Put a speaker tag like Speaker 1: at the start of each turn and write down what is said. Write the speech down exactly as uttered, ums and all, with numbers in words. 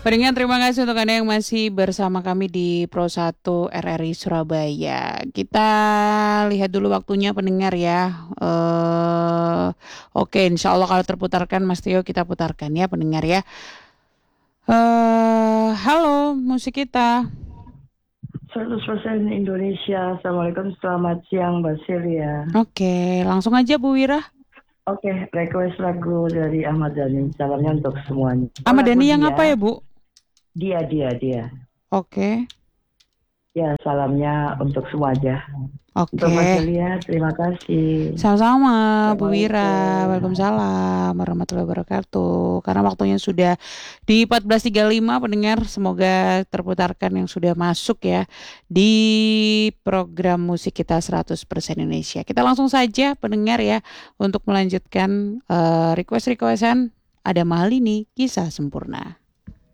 Speaker 1: Pendengar, terima kasih untuk Anda yang masih bersama kami di Pro satu R R I Surabaya. Kita lihat dulu waktunya pendengar ya. Eh, oke, insya Allah kalau terputarkan Mas Tio kita putarkan ya pendengar ya. Eh, halo musik kita.
Speaker 2: seratus persen Indonesia. Assalamualaikum, selamat siang Mbak Celia.
Speaker 1: Oke, langsung aja Bu Wira.
Speaker 2: Oke, request lagu dari Ahmad Dhani. Salamnya untuk semuanya. Oh,
Speaker 1: Ahmad
Speaker 2: lagu
Speaker 1: Dhani yang apa ya
Speaker 2: dia,
Speaker 1: Bu?
Speaker 2: dia, dia, dia.
Speaker 1: Oke,
Speaker 2: Ya, salamnya untuk semua aja. Untuk Mbak
Speaker 1: oke.
Speaker 2: Celia, terima kasih.
Speaker 1: Sama-sama Bu Wira.
Speaker 2: Assalamualaikum.
Speaker 1: Waalaikumsalam warahmatullahi wabarakatuh. Karena waktunya sudah di empat belas tiga puluh lima pendengar, semoga terputarkan yang sudah masuk ya di program musik kita seratus persen Indonesia. Kita langsung saja pendengar ya untuk melanjutkan eh, request-requestan ada Malini Kisah Sempurna.